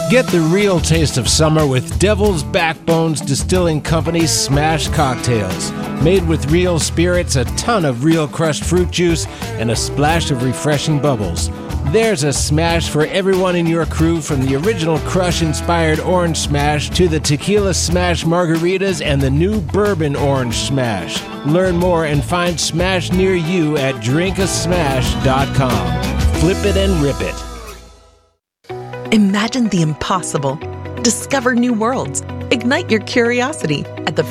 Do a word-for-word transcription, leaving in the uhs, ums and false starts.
Get the real taste of summer with Devil's Backbones Distilling Company's Smash Cocktails. Made with real spirits, a ton of real crushed fruit juice, and a splash of refreshing bubbles. There's a smash for everyone in your crew, from the original Crush-inspired Orange Smash to the Tequila Smash Margaritas and the new Bourbon Orange Smash. Learn more and find Smash near you at drink a smash dot com. Flip it and rip it. Imagine the impossible. Discover new worlds. Ignite your curiosity at the